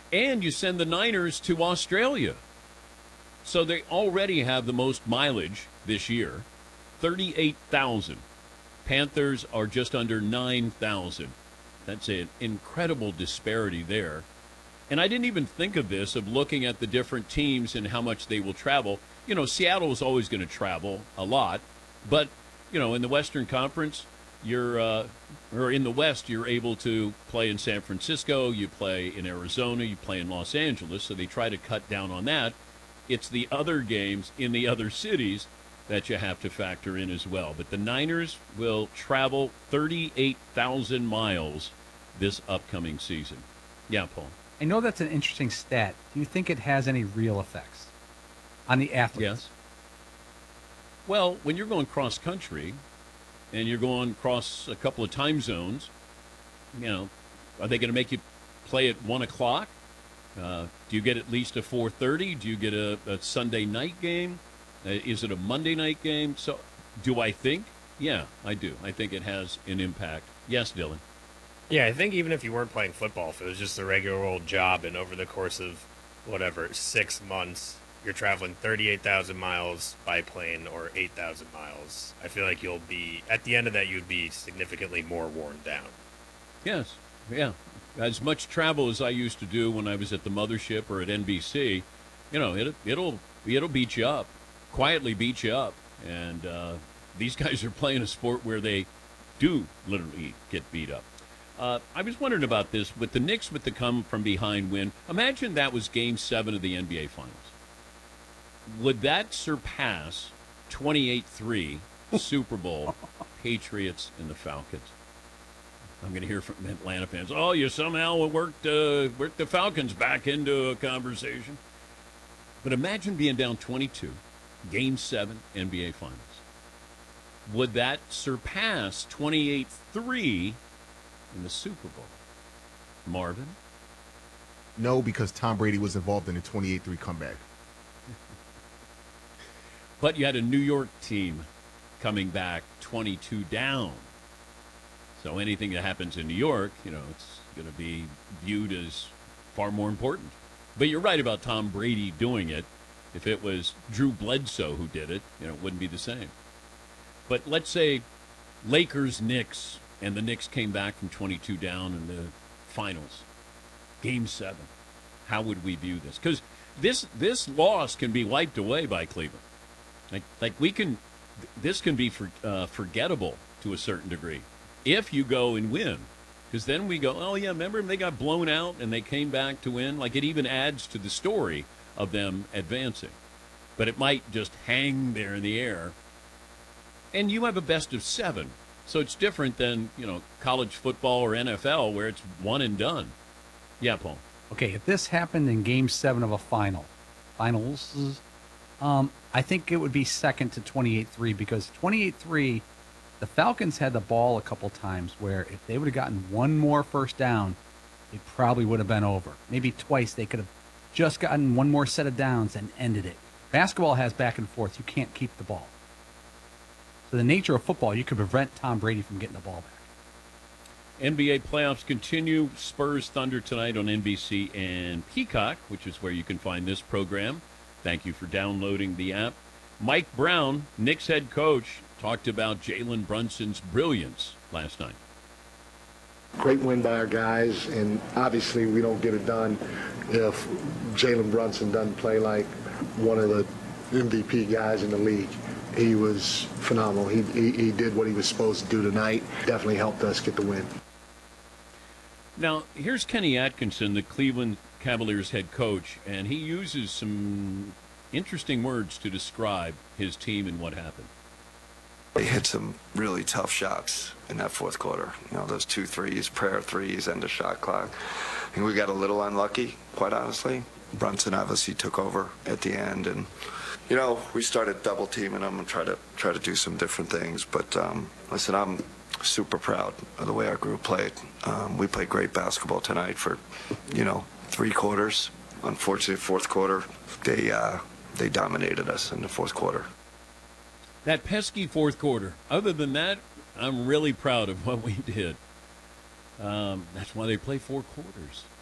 And you send the Niners to Australia. So they already have the most mileage this year, 38,000. Panthers are just under 9,000. That's an incredible disparity there. And I didn't even think of this, of looking at the different teams and how much they will travel. You know, Seattle is always going to travel a lot. But, you know, in the Western Conference, or in the West, you're able to play in San Francisco, you play in Arizona, you play in Los Angeles. So they try to cut down on that. It's the other games in the other cities that you have to factor in as well. But the Niners will travel 38,000 miles this upcoming season. Yeah, Paul. I know that's an interesting stat. Do you think it has any real effects on the athletes? Yes. Well, when you're going cross country and you're going across a couple of time zones, you know, are they going to make you play at 1 o'clock? Do you get at least a 4:30? Do you get a Sunday night game? Is it a Monday night game? So, do I think? Yeah, I do. I think it has an impact. Yes, Dylan. Yeah, I think even if you weren't playing football, if it was just a regular old job, and over the course of, 6 months, you're traveling 38,000 miles by plane or 8,000 miles, I feel like you'll be, at the end of that, you'd be significantly more worn down. Yes, yeah. As much travel as I used to do when I was at the mothership or at NBC, you know, it'll beat you up, quietly beat you up. And these guys are playing a sport where they do literally get beat up. I was wondering about this with the Knicks with the come from behind win. Imagine that was Game 7 of the NBA Finals. Would that surpass 28-3 Super Bowl Patriots and the Falcons? I'm going to hear from Atlanta fans. Oh, you somehow worked the Falcons back into a conversation. But imagine being down 22, Game 7 NBA Finals. Would that surpass 28-3 in the Super Bowl? Marvin? No, because Tom Brady was involved in the 28-3 comeback. But you had a New York team coming back 22 down. So anything that happens in New York, you know, it's going to be viewed as far more important. But you're right about Tom Brady doing it. If it was Drew Bledsoe who did it, you know, it wouldn't be the same. But let's say Lakers-Knicks, and the Knicks came back from 22 down in the finals. Game 7. How would we view this? Because this loss can be wiped away by Cleveland. This can be forgettable to a certain degree if you go and win. Because then we go, oh, yeah, remember they got blown out and they came back to win? Like, it even adds to the story of them advancing. But it might just hang there in the air. And you have a best of 7. So it's different than, you know, college football or NFL where it's one and done. Yeah, Paul. Okay, if this happened in Game 7 of a finals, I think it would be second to 28-3 because 28-3, the Falcons had the ball a couple times where if they would have gotten one more first down, it probably would have been over. Maybe twice they could have just gotten one more set of downs and ended it. Basketball has back and forth. You can't keep the ball. So the nature of football, you could prevent Tom Brady from getting the ball back. NBA playoffs continue. Spurs Thunder tonight on NBC and Peacock, which is where you can find this program. Thank you for downloading the app. Mike Brown, Knicks head coach, talked about Jalen Brunson's brilliance last night. Great win by our guys, and obviously we don't get it done if Jalen Brunson doesn't play like one of the MVP guys in the league. He was phenomenal. He did what he was supposed to do tonight. Definitely helped us get the win. Now, here's Kenny Atkinson, the Cleveland Cavaliers head coach, and he uses some interesting words to describe his team and what happened. They hit some really tough shots in that fourth quarter. You know, those 2 threes, prayer threes, end of shot clock. I think we got a little unlucky, quite honestly. Brunson obviously took over at the end, and you know, we started double teaming them and try to do some different things. But listen, I'm super proud of the way our group played. We played great basketball tonight for, 3 quarters. Unfortunately, fourth quarter, they dominated us in the fourth quarter. That pesky fourth quarter. Other than that, I'm really proud of what we did. That's why they play 4 quarters.